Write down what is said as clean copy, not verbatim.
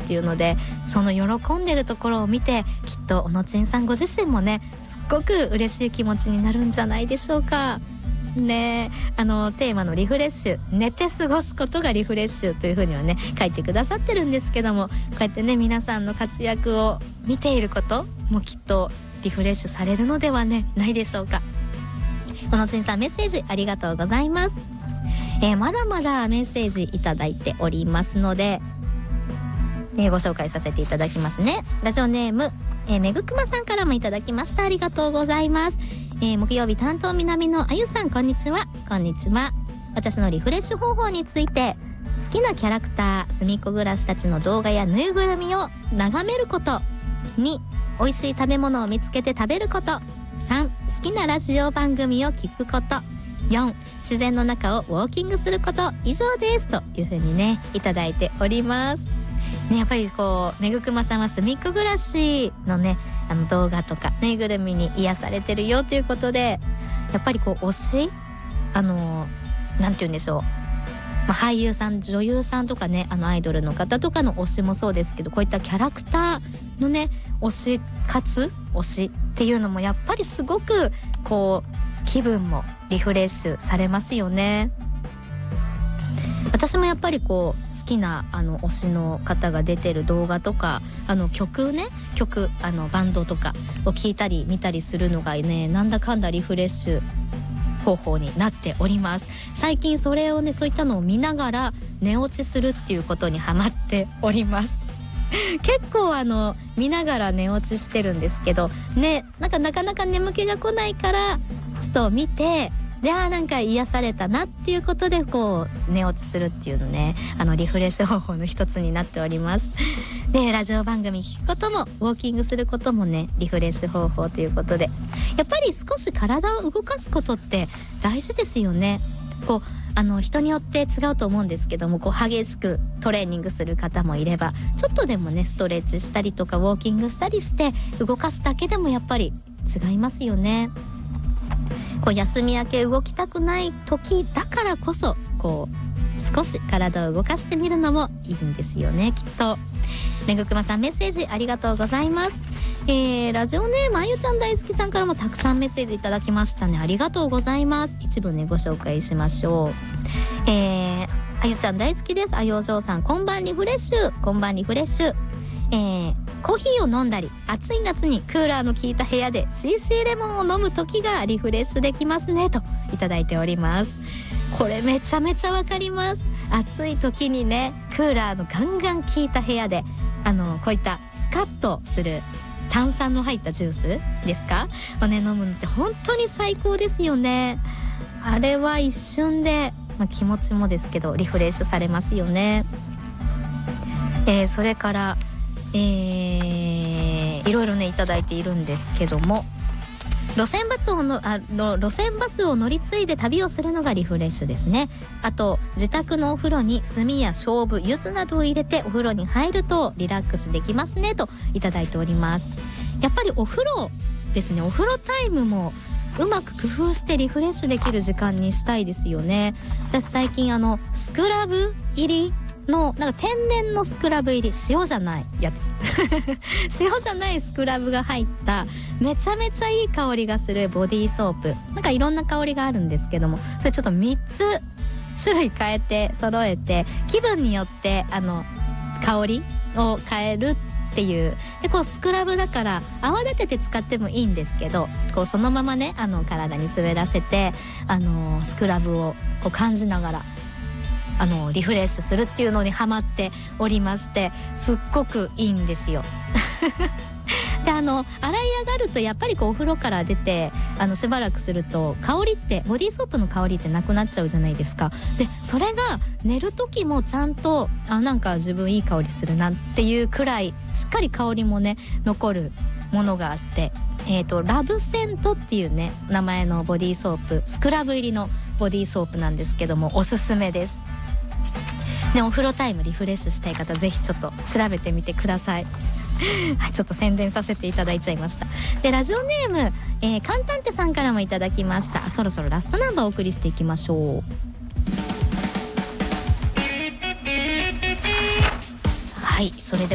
っていうので、その喜んでるところを見て、きっとおのちんさんご自身もね、すっごく嬉しい気持ちになるんじゃないでしょうかね。テーマのリフレッシュ、寝て過ごすことがリフレッシュというふうにはね書いてくださってるんですけども、こうやってね皆さんの活躍を見ていることもきっとリフレッシュされるのではねないでしょうか。このちんさん、メッセージありがとうございます。まだまだメッセージいただいておりますので、ご紹介させていただきますね。ラジオネーム、めぐくまさんからもいただきました。ありがとうございます。木曜日担当南のあゆさん、こんにちは。こんにちは。私のリフレッシュ方法について、好きなキャラクター、すみっこ暮らしたちの動画やぬいぐるみを眺めること。2、美味しい食べ物を見つけて食べること。3、好きなラジオ番組を聞くこと。4、自然の中をウォーキングすること。以上です。というふうにねいただいておりますね。やっぱりこうめぐくまさんはすみっこ暮らしのね動画とかぬいぐるみに癒されてるよということで、やっぱりこう推しなんて言うんでしょう、俳優さん女優さんとかねアイドルの方とかの推しもそうですけど、こういったキャラクターのね推し活推しっていうのもやっぱりすごくこう気分もリフレッシュされますよね。私もやっぱりこう好きな推しの方が出てる動画とか曲バンドとかを聞いたり見たりするのがね、なんだかんだリフレッシュ方法になっております。最近それをねそういったのを見ながら寝落ちするっていうことにハマっております結構見ながら寝落ちしてるんですけどね、なかなか眠気が来ないからちょっと見て、でなんか癒されたなっていうことでこう寝落ちするっていうのねリフレッシュ方法の一つになっております。でラジオ番組聞くこともウォーキングすることもねリフレッシュ方法ということで、やっぱり少し体を動かすことって大事ですよね。こう人によって違うと思うんですけども、こう激しくトレーニングする方もいれば、ちょっとでもねストレッチしたりとかウォーキングしたりして動かすだけでもやっぱり違いますよね。こう休み明け動きたくない時だからこそこう少し体を動かしてみるのもいいんですよね、きっと。めぐくまさん、メッセージありがとうございます。ラジオネームあゆちゃん大好きさんからもたくさんメッセージいただきましたね。ありがとうございます。一部ねご紹介しましょう。あゆちゃん大好きです。あようじょうさん、こんばんリフレッシュ。こんばんリフレッシュ。コーヒーを飲んだり暑い夏にクーラーの効いた部屋で CC レモンを飲む時がリフレッシュできますねといただいております。これめちゃめちゃわかります。暑い時にねクーラーのガンガン効いた部屋でこういったスカッとする炭酸の入ったジュースですかをね飲むのって本当に最高ですよね。あれは一瞬で、気持ちもですけどリフレッシュされますよね。それからいろいろねいただいているんですけども、路線バスを乗り継いで旅をするのがリフレッシュですね。あと自宅のお風呂に炭やしょうぶ、柚子などを入れてお風呂に入るとリラックスできますねといただいております。やっぱりお風呂ですね、お風呂タイムもうまく工夫してリフレッシュできる時間にしたいですよね。私最近スクラブ入りのなんか天然のスクラブ入り、塩じゃないやつ塩じゃないスクラブが入っためちゃめちゃいい香りがするボディーソープ、なんかいろんな香りがあるんですけども、それちょっと3つ種類変えて揃えて気分によって香りを変えるっていう。でこうスクラブだから泡立てて使ってもいいんですけど、こうそのままね体に滑らせてスクラブをこう感じながらリフレッシュするっていうのにハマっておりまして、すっごくいいんですよで洗い上がるとやっぱりこうお風呂から出てしばらくすると香りってボディーソープの香りってなくなっちゃうじゃないですか。でそれが寝る時もちゃんとなんか自分いい香りするなっていうくらいしっかり香りもね残るものがあって、ラブセントっていうね名前のボディーソープ、スクラブ入りのボディーソープなんですけどもおすすめですね。お風呂タイムリフレッシュしたい方ぜひちょっと調べてみてくださいはい、ちょっと宣伝させていただいちゃいました。でラジオネーム、カンタンテさんからもいただきました。そろそろラストナンバーをお送りしていきましょう。はい、それで